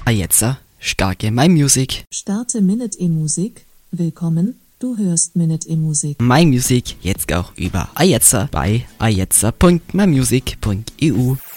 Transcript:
Ajetza, starke My Music. Starte Minute E-Musik. Willkommen, du hörst Minute E-Musik. My Music jetzt auch über Ajetza bei ajetza.mymusic.eu.